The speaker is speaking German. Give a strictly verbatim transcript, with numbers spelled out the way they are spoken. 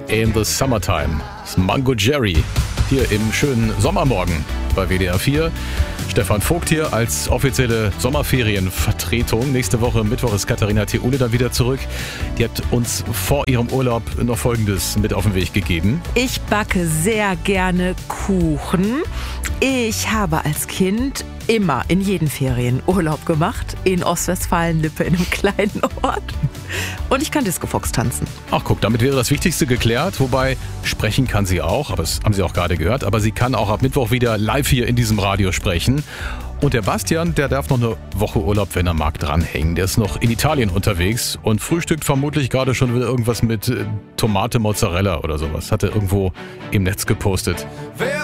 in the Summertime. Das ist Mango Jerry hier im schönen Sommermorgen bei W D R vier. Stefan Vogt hier als offizielle Sommerferienvertretung. Nächste Woche Mittwoch ist Katharina Theule dann wieder zurück. Die hat uns vor ihrem Urlaub noch Folgendes mit auf den Weg gegeben. Ich backe sehr gerne Kuchen. Ich habe als Kind immer in jeden Ferien Urlaub gemacht in Ostwestfalen-Lippe in einem kleinen Ort. Und ich kann Disco Fox tanzen. Ach guck, damit wäre das Wichtigste geklärt. Wobei, sprechen kann sie auch, aber das haben Sie auch gerade gehört. Aber sie kann auch ab Mittwoch wieder live hier in diesem Radio sprechen. Und der Bastian, der darf noch eine Woche Urlaub, wenn er mag, dranhängen. Der ist noch in Italien unterwegs und frühstückt vermutlich gerade schon wieder irgendwas mit Tomate, Mozzarella oder sowas. Hat er irgendwo im Netz gepostet. Wer